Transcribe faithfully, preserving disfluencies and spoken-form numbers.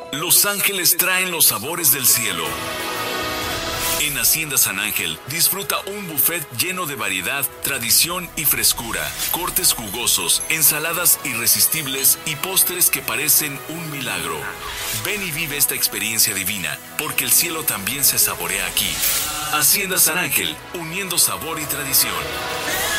Los ángeles traen los sabores del cielo. En Hacienda San Ángel, disfruta un buffet lleno de variedad, tradición y frescura, cortes jugosos, ensaladas irresistibles y postres que parecen un milagro. Ven y vive esta experiencia divina, porque el cielo también se saborea aquí. Hacienda San Ángel, uniendo sabor y tradición.